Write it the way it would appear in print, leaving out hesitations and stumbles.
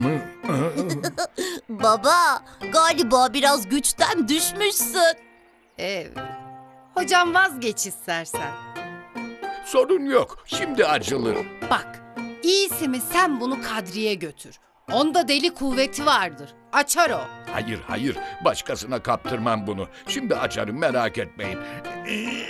Baba, galiba biraz güçten düşmüşsün. Evet. Hocam vazgeç istersen. Sorun yok. Şimdi acılır. Bak, iyisi mi sen bunu Kadri'ye götür. Onda deli kuvveti vardır. Açar o. Hayır hayır. Başkasına kaptırmam bunu. Şimdi açarım, merak etmeyin.